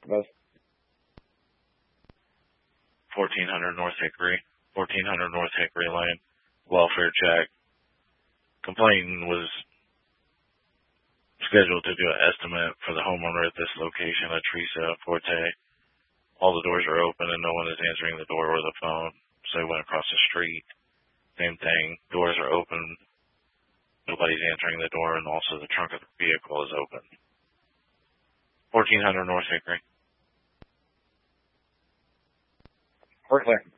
Both. 1400 North Hickory. 1400 North Hickory Lane. Welfare check. Complainant was scheduled to do an estimate for the homeowner at this location, Teresa Forte. All the doors are open and no one is answering the door or the phone, so he went across the street. Same thing, doors are open, nobody's answering the door, and also the trunk of the vehicle is open. 1400 North Hickory. We're clear.